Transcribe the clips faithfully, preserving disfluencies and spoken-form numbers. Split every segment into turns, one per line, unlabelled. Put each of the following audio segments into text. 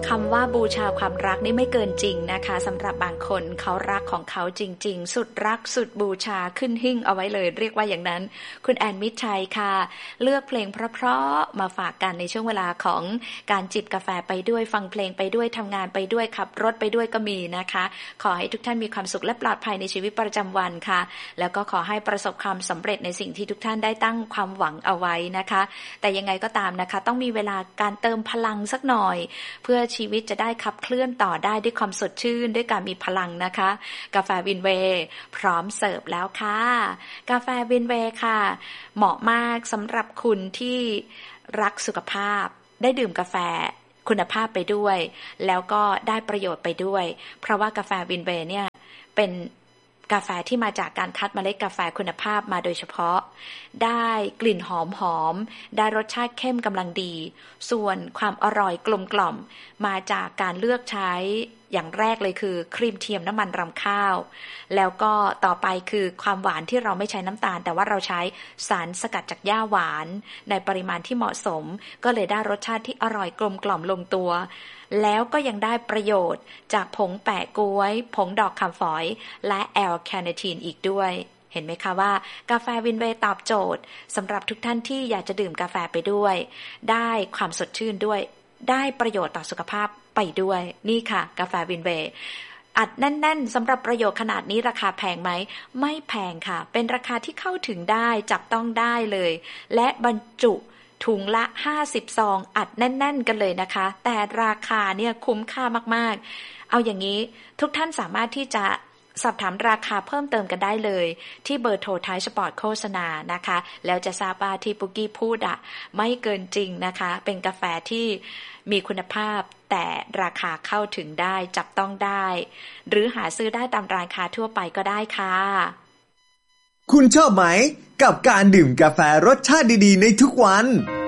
คำว่าบูชาความรักนี่ไม่เกินจริงนะคะสำหรับบางคนเขารักของเขาจริงๆสุดรักสุดบูชาขึ้นหิ้งเอาไว้เลยเรียกว่าอย่างนั้นคุณแอนมิตรชัยค่ะเลือกเพลงเพราะๆมาฝากกันในช่วงเวลาของการจิบกาแฟไปด้วยฟังเพลงไปด้วยทำงานไปด้วยขับรถไปด้วยก็มีนะคะขอให้ทุกท่านมีความสุขและปลอดภัยในชีวิตประจำวันค่ะแล้วก็ขอให้ประสบความสำเร็จในสิ่งที่ทุกท่านได้ตั้งความหวังเอาไว้นะคะแต่ยังไงก็ตามนะคะต้องมีเวลาการเติมพลังสักหน่อยเพื่อชีวิตจะได้ขับเคลื่อนต่อได้ด้วยความสดชื่นด้วยการมีพลังนะคะกาแฟวินเวย์พร้อมเสิร์ฟแล้วค่ะกาแฟวินเวย์ค่ะเหมาะมากสำหรับคุณที่รักสุขภาพได้ดื่มกาแฟคุณภาพไปด้วยแล้วก็ได้ประโยชน์ไปด้วยเพราะว่ากาแฟวินเวย์เนี่ยเป็นกาแฟที่มาจากการคัดเมล็ดกาแฟคุณภาพมาโดยเฉพาะได้กลิ่นหอมหอมได้รสชาติเข้มกำลังดีส่วนความอร่อยกลมกล่อมมาจากการเลือกใช้อย่างแรกเลยคือครีมเทียมน้ำมันรำข้าวแล้วก็ต่อไปคือความหวานที่เราไม่ใช้น้ำตาลแต่ว่าเราใช้สารสกัดจากหญ้าหวานในปริมาณที่เหมาะสมก็เลยได้รสชาติที่อร่อยกลมกล่อมลงตัวแล้วก็ยังได้ประโยชน์จากผงแปะก๊วยผงดอกคำฝอยและแอลคาเนทีนอีกด้วยเห็นไหมคะว่ากาแฟวินเวย์ตอบโจทย์สำหรับทุกท่านที่อยากจะดื่มกาแฟไปด้วยได้ความสดชื่นด้วยได้ประโยชน์ต่อสุขภาพไปด้วยนี่ค่ะกาแฟวินเวย์อัดแน่นๆสำหรับประโยชน์ขนาดนี้ราคาแพงไหมไม่แพงค่ะเป็นราคาที่เข้าถึงได้จับต้องได้เลยและบรรจุถุงละห้าสิบซองอัดแน่นๆกันเลยนะคะแต่ราคาเนี่ยคุ้มค่ามากๆเอาอย่างนี้ทุกท่านสามารถที่จะสอบถามราคาเพิ่มเติมกันได้เลยที่เบอร์โทรท้ายสปอร์ตโฆษณานะคะแล้วจะทราบว่าที่ปุกกี้พูดอ่ะไม่เกินจริงนะคะเป็นกาแฟที่มีคุณภาพแต่ราคาเข้าถึงได้จับต้องได้หรือหาซื้อได้ตามร้านค้าทั่วไปก็ได้ค่ะ
คุณชอบไหมกับการดื่มกาแฟรสชาติดีๆในทุกวัน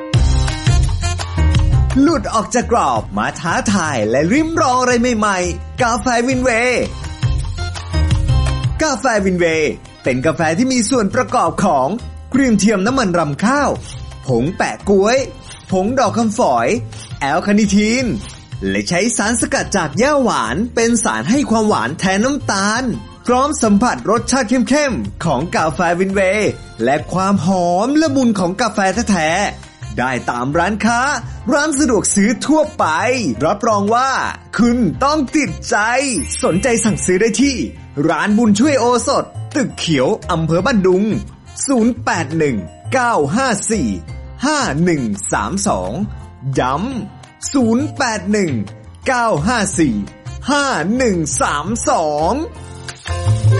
หลุดออกจากกรอบมาท้าทายและริมรองอะไรใหม่ๆกาแฟวินเวย์กาแฟวินเวย์เป็นกาแฟที่มีส่วนประกอบของครีมเทียมน้ำมันรำข้าวผงแปะก๊วยผงดอกคำฝอยแอลคาเนทีนและใช้สารสกัดจากหญ้าหวานเป็นสารให้ความหวานแทนน้ำตาลพร้อมสัมผัสรสชาติเข้มๆของกาแฟวินเวย์และความหอมละมุนของกาแฟแท้ๆได้ตามร้านค้าร้านสะดวกซื้อทั่วไปรับรองว่าคุณต้องติดใจสนใจสั่งซื้อได้ที่ร้านบุญช่วยโอสถตึกเขียวอำเภอบ้านดุงศูนย์ แปด หนึ่ง เก้า ห้า สี่ ห้า หนึ่ง สาม สองย้ำศูนย์ แปด หนึ่ง เก้า ห้า สี่ ห้า หนึ่ง สาม สอง